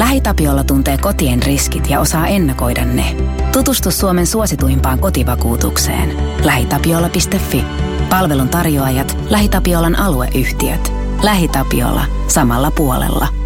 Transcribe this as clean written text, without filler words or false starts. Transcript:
LähiTapiola tuntee kotien riskit ja osaa ennakoida ne. Tutustu Suomen suosituimpaan kotivakuutukseen. LähiTapiola.fi. Palvelun tarjoajat, LähiTapiolan alueyhtiöt. LähiTapiola. Samalla puolella.